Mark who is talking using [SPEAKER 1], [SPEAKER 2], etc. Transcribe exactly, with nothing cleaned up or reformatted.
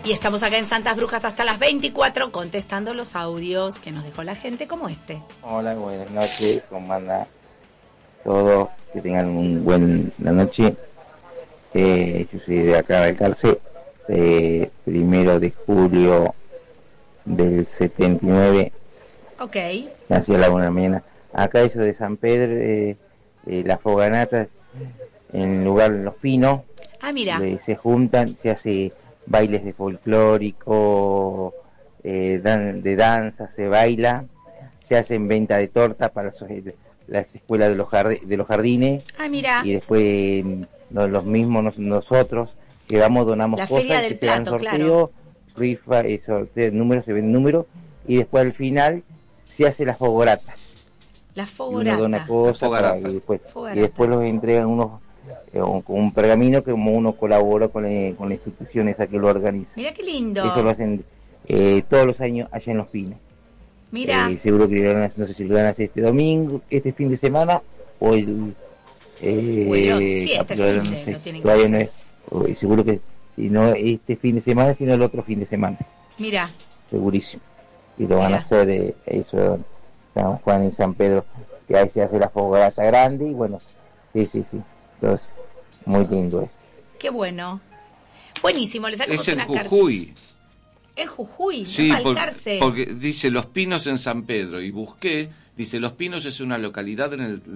[SPEAKER 1] Y estamos acá en Santas Brujas hasta las veinticuatro contestando los audios que nos dejó la gente como este.
[SPEAKER 2] Hola, buenas noches, ¿cómo anda todos? Que tengan un buen la noche. Eh, yo soy de acá del Calce, eh, primero de julio del setenta y nueve.
[SPEAKER 1] Ok.
[SPEAKER 2] Nací a la una de la mañana. Acá eso de San Pedro, eh, eh, las foganatas, en lugar de Los Pinos,
[SPEAKER 1] Ah, mira.
[SPEAKER 2] eh, se juntan, se hace bailes de folclórico, eh, dan, de danza, se baila, se hacen venta de tortas para los, las escuelas de los, jard, de los jardines.
[SPEAKER 1] Ah, mira.
[SPEAKER 2] Y después no, los mismos nos, nosotros que vamos, donamos
[SPEAKER 1] la
[SPEAKER 2] cosas,
[SPEAKER 1] feria del
[SPEAKER 2] que plato, se dan sorteo,
[SPEAKER 1] claro.
[SPEAKER 2] rifa, eh, sorteo, números, se ven números, y después al final se hace la fogorata.
[SPEAKER 1] La
[SPEAKER 2] fogorata.
[SPEAKER 1] fogorata.
[SPEAKER 2] Y uno dona cosas para, y, después, y después los entregan unos eh, un, un pergamino que como uno colabora con, eh, con la institución esa que lo organiza.
[SPEAKER 1] Mira qué lindo.
[SPEAKER 2] Eso lo hacen eh, todos los años allá en Los Pines.
[SPEAKER 1] Mira.
[SPEAKER 2] Eh, seguro que lo van a, no sé si lo van a hacer este domingo, este fin de semana o el eh,
[SPEAKER 1] bueno, sí, este fin de, no sé, lo tienen que
[SPEAKER 2] hacer.
[SPEAKER 1] hacer.
[SPEAKER 2] No es, seguro que si no este fin de semana, sino el otro fin de semana.
[SPEAKER 1] Mira.
[SPEAKER 2] Segurísimo. Y lo van
[SPEAKER 1] Mira.
[SPEAKER 2] a hacer eh, eso, San Juan y San Pedro, que ahí se hace la fogata grande y bueno, sí, sí, sí. Entonces, muy lindo es.
[SPEAKER 1] Qué bueno. Buenísimo, le sacamos
[SPEAKER 3] es en
[SPEAKER 1] una
[SPEAKER 3] Jujuy.
[SPEAKER 1] carta. En Jujuy,
[SPEAKER 3] sí,
[SPEAKER 1] no
[SPEAKER 3] por,
[SPEAKER 1] Balcarce.
[SPEAKER 3] porque dice Los Pinos en San Pedro y busqué, dice Los Pinos es una localidad en el